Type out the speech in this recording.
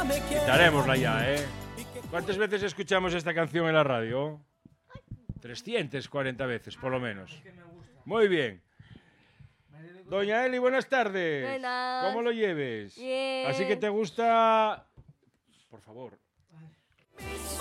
Quitaremosla ya, ¿eh? ¿Cuántas veces escuchamos esta canción en la radio? 340 veces, por lo menos. Muy bien. Doña Eli, buenas tardes. Buenas. ¿Cómo lo lleves? Bien. Así que te gusta... Por favor.